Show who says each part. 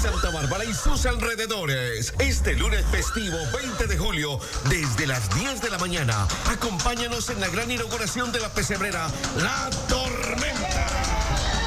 Speaker 1: Santa Bárbara y sus alrededores. Este lunes festivo 20 de julio, desde las 10 de la mañana, acompáñanos en la gran inauguración de la pesebrera La Tormenta.